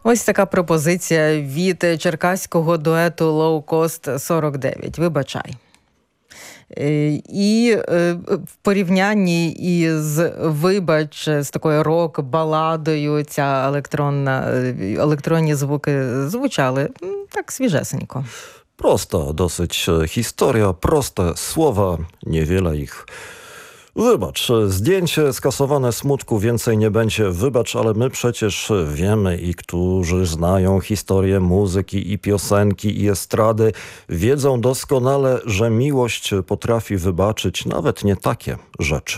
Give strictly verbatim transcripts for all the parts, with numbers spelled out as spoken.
Ось така пропозиція від черкаського дуету Low Cost сорок дев'ять. Вибачай. І в порівнянні із «Вибач» з такою рок-баладою ця електронна, електронні звуки звучали так свіжесенько. Prosta dosyć historia, proste słowa, niewiele ich. Wybacz, zdjęcie skasowane smutku, więcej nie będzie. Wybacz, ale my przecież wiemy i którzy znają historię muzyki i piosenki i estrady, wiedzą doskonale, że miłość potrafi wybaczyć nawet nie takie rzeczy.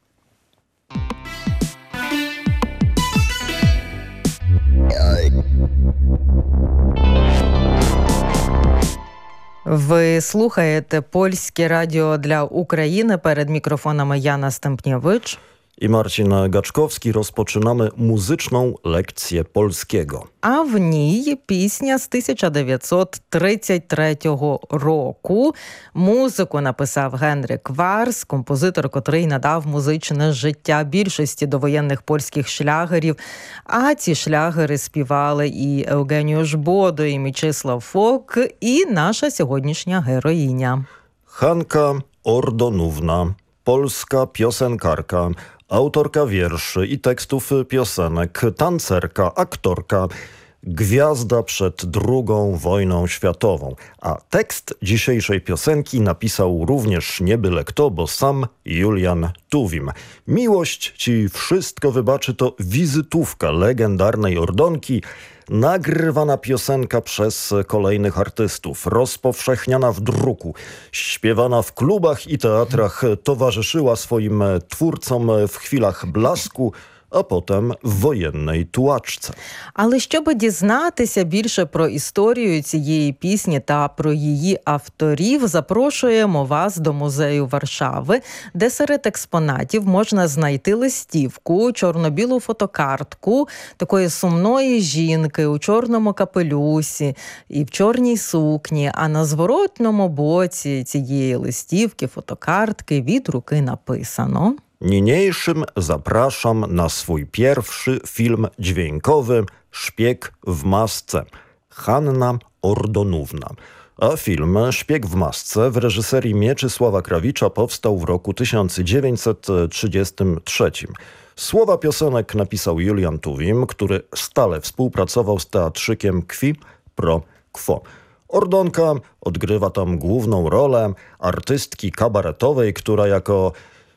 Ви слухаєте Польське радіо для України. Перед мікрофонами Jana Stępniewicz i Marcin Gaczkowski. Rozpoczynamy muzyczną lekcję polskiego. А в ній пісня з тисяча дев'ятсот тридцять третього року. Музику написав Генрик Варс, композитор, котрий надав музичне життя більшості довоєнних польських шлягерів. А ці шлягери співали і Евгеніуш Бодо, і Мічислав Фок, і наша сьогоднішня героїня. Hanka Ordonówna, polska piosenkarka, autorka wierszy i tekstów piosenek, tancerka, aktorka, gwiazda przed drugą wojną światową. A tekst dzisiejszej piosenki napisał również nie byle kto, bo sam Julian Tuwim. Miłość ci wszystko wybaczy to wizytówka legendarnej Ordonki, nagrywana piosenka przez kolejnych artystów, rozpowszechniana w druku, śpiewana w klubach i teatrach, towarzyszyła swoim twórcom w chwilach blasku, а потім в воєнній туачці. Але щоб дізнатися більше про історію цієї пісні та про її авторів, запрошуємо вас до музею Варшави, де серед експонатів можна знайти листівку, чорно-білу фотокартку такої сумної жінки у чорному капелюсі і в чорній сукні, а на зворотному боці цієї листівки, фотокартки від руки написано: Niniejszym zapraszam na swój pierwszy film dźwiękowy Szpieg w masce. Hanna Ordonówna. A film Szpieg w masce w reżyserii Mieczysława Krawicza powstał w roku tysiąc dziewięćset trzydziestym trzecim. Słowa piosenek napisał Julian Tuwim, który stale współpracował z teatrzykiem Qui Pro Quo. Ordonka odgrywa tam główną rolę artystki kabaretowej, która jako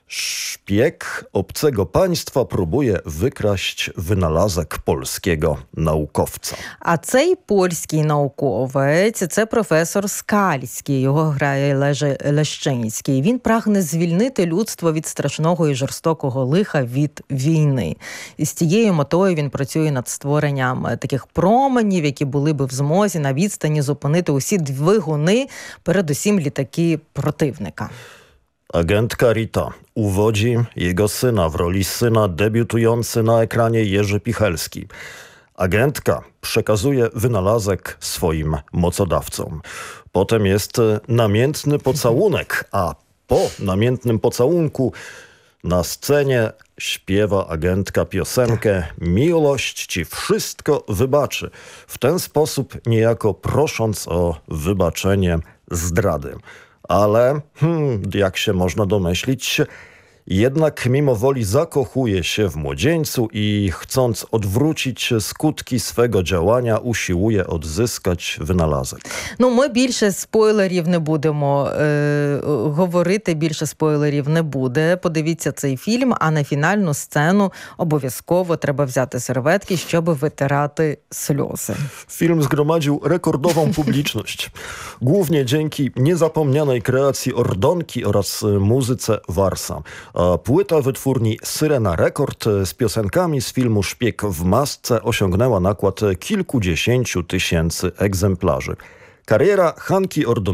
szpieg obcego państwa próbuje wykraść wynalazek polskiego naukowca. А цей польський науковець – це професор Скальський, його грає Леже Лещинський. Він прагне звільнити людство від страшного і жорстокого лиха від війни. І з цією метою він працює над створенням таких променів, які були би в змозі на відстані зупинити усі двигуни, передусім літаки противника. Agentka Rita uwodzi jego syna w roli syna debiutujący na ekranie Jerzy Pichelski. Agentka przekazuje wynalazek swoim mocodawcom. Potem jest namiętny pocałunek, a po namiętnym pocałunku na scenie śpiewa agentka piosenkę Miłość ci wszystko wybaczy. W ten sposób niejako prosząc o wybaczenie zdrady. Ale, hmm, jak się można domyślić, jednak mimo woli zakochuje się w młodzieńcu i chcąc odwrócić skutki swego działania, usiłuje odzyskać wynalazek. Ну, ми більше спойлерів не будемо е, говорити, більше спойлерів не буде. Подивіться цей фільм, а на фінальну сцену обов'язково треба взяти серветки, щоб витирати сльози. Film zgromadził rekordową publiczność. Głównie dzięki niezapomnianej kreacji Ordonki oraz muzyce Warsa. A płyta wytwórni Syrena Rekord z piosenkami z filmu Szpieg w masce osiągnęła nakład kilkudziesięciu tysięcy egzemplarzy. Kariera Hanki Ordonówki